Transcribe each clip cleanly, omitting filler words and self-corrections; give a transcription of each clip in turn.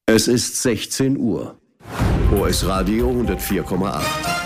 Es ist 16 Uhr. OS Radio 104,8.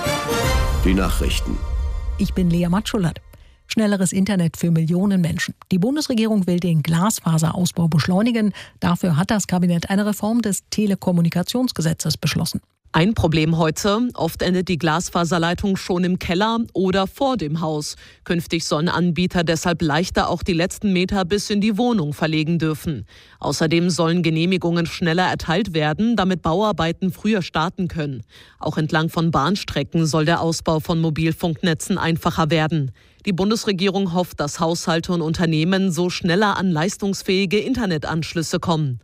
Die Nachrichten. Ich bin Lea Matschullat. Schnelleres Internet für Millionen Menschen. Die Bundesregierung will den Glasfaserausbau beschleunigen. Dafür hat das Kabinett eine Reform des Telekommunikationsgesetzes beschlossen. Ein Problem heute: Oft endet die Glasfaserleitung schon im Keller oder vor dem Haus. Künftig sollen Anbieter deshalb leichter auch die letzten Meter bis in die Wohnung verlegen dürfen. Außerdem sollen Genehmigungen schneller erteilt werden, damit Bauarbeiten früher starten können. Auch entlang von Bahnstrecken soll der Ausbau von Mobilfunknetzen einfacher werden. Die Bundesregierung hofft, dass Haushalte und Unternehmen so schneller an leistungsfähige Internetanschlüsse kommen.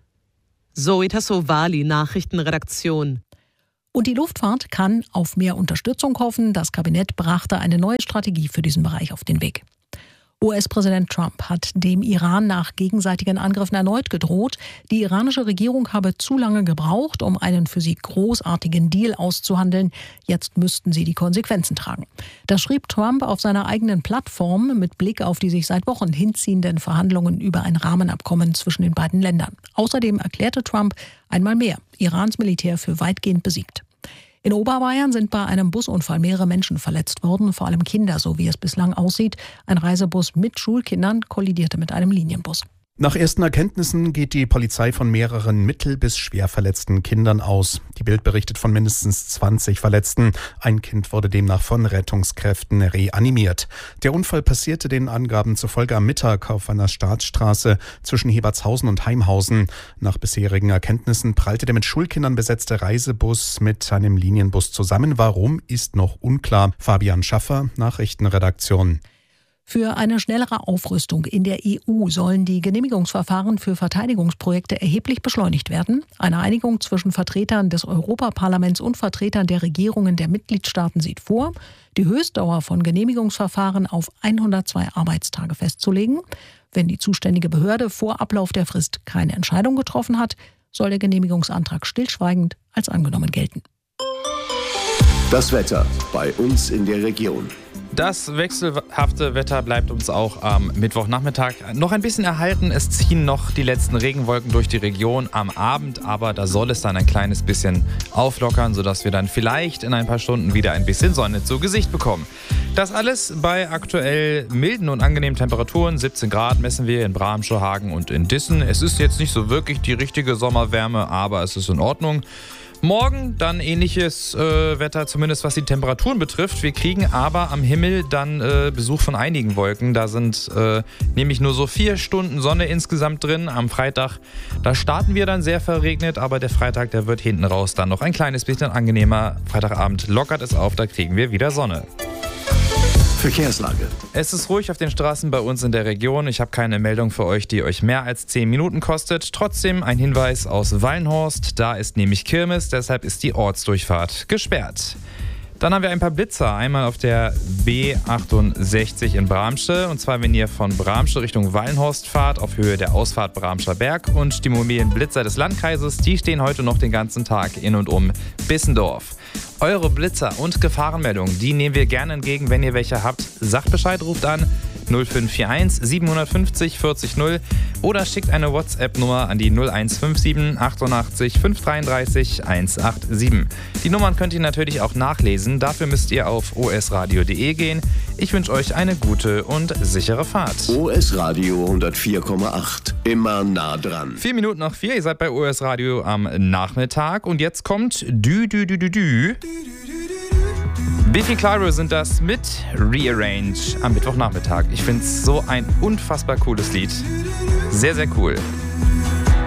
Zoe Tassovali, Nachrichtenredaktion. Und die Luftfahrt kann auf mehr Unterstützung hoffen. Das Kabinett brachte eine neue Strategie für diesen Bereich auf den Weg. US-Präsident Trump hat dem Iran nach gegenseitigen Angriffen erneut gedroht. Die iranische Regierung habe zu lange gebraucht, um einen für sie großartigen Deal auszuhandeln. Jetzt müssten sie die Konsequenzen tragen. Das schrieb Trump auf seiner eigenen Plattform mit Blick auf die sich seit Wochen hinziehenden Verhandlungen über ein Rahmenabkommen zwischen den beiden Ländern. Außerdem erklärte Trump einmal mehr Irans Militär für weitgehend besiegt. In Oberbayern sind bei einem Busunfall mehrere Menschen verletzt worden, vor allem Kinder, so wie es bislang aussieht. Ein Reisebus mit Schulkindern kollidierte mit einem Linienbus. Nach ersten Erkenntnissen geht die Polizei von mehreren mittel- bis schwer verletzten Kindern aus. Die Bild berichtet von mindestens 20 Verletzten. Ein Kind wurde demnach von Rettungskräften reanimiert. Der Unfall passierte den Angaben zufolge am Mittag auf einer Staatsstraße zwischen Hebertshausen und Heimhausen. Nach bisherigen Erkenntnissen prallte der mit Schulkindern besetzte Reisebus mit einem Linienbus zusammen. Warum, ist noch unklar. Fabian Schaffer, Nachrichtenredaktion. Für eine schnellere Aufrüstung in der EU sollen die Genehmigungsverfahren für Verteidigungsprojekte erheblich beschleunigt werden. Eine Einigung zwischen Vertretern des Europaparlaments und Vertretern der Regierungen der Mitgliedstaaten sieht vor, die Höchstdauer von Genehmigungsverfahren auf 102 Arbeitstage festzulegen. Wenn die zuständige Behörde vor Ablauf der Frist keine Entscheidung getroffen hat, soll der Genehmigungsantrag stillschweigend als angenommen gelten. Das Wetter bei uns in der Region. Das wechselhafte Wetter bleibt uns auch am Mittwochnachmittag noch ein bisschen erhalten. Es ziehen noch die letzten Regenwolken durch die Region am Abend, aber da soll es dann ein kleines bisschen auflockern, sodass wir dann vielleicht in ein paar Stunden wieder ein bisschen Sonne zu Gesicht bekommen. Das alles bei aktuell milden und angenehmen Temperaturen. 17 Grad messen wir in Bramsche, Hagen und in Dissen. Es ist jetzt nicht so wirklich die richtige Sommerwärme, aber es ist in Ordnung. Morgen dann ähnliches Wetter, zumindest was die Temperaturen betrifft. Wir kriegen aber am Himmel dann Besuch von einigen Wolken. Da sind nämlich nur so 4 Stunden Sonne insgesamt drin. Am Freitag, da starten wir dann sehr verregnet, aber der Freitag, der wird hinten raus dann noch ein kleines bisschen angenehmer. Freitagabend lockert es auf, da kriegen wir wieder Sonne. Verkehrslage. Es ist ruhig auf den Straßen bei uns in der Region. Ich habe keine Meldung für euch, die euch mehr als 10 Minuten kostet. Trotzdem ein Hinweis aus Wallenhorst. Da ist nämlich Kirmes, deshalb ist die Ortsdurchfahrt gesperrt. Dann haben wir ein paar Blitzer. Einmal auf der B68 in Bramsche. Und zwar, wenn ihr von Bramsche Richtung Wallenhorst fahrt, auf Höhe der Ausfahrt Bramscher Berg. Und die mobilen Blitzer des Landkreises, die stehen heute noch den ganzen Tag in und um Bissendorf. Eure Blitzer und Gefahrenmeldungen, die nehmen wir gerne entgegen, wenn ihr welche habt. Sagt Bescheid, ruft an 0541 750 40 0 oder schickt eine WhatsApp-Nummer an die 0157 88 533 187. Die Nummern könnt ihr natürlich auch nachlesen. Dafür müsst ihr auf osradio.de gehen. Ich wünsche euch eine gute und sichere Fahrt. OS Radio 104,8. Immer nah dran. 4 Minuten nach 4. Ihr seid bei OS Radio am Nachmittag. Und jetzt kommt Biffy Clyro sind das mit Rearrange am Mittwochnachmittag. Ich finde es so ein unfassbar cooles Lied. Sehr, sehr cool.